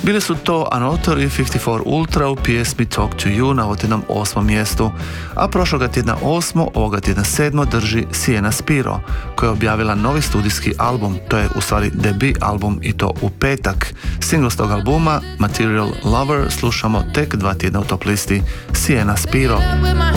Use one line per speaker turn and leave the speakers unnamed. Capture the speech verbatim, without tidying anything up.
Bili su to Anotor i pedeset četiri Ultra u pjesmi Talk to You na otinom osmom mjestu, a prošloga tjedna osmo, ovoga tjedna sedmo drži Sienna Spiro, koja je objavila novi studijski album, to je u stvari debut album i to u petak. Single s tog albuma, Material Lover, slušamo tek dva tjedna u top listi Sienna Spiro.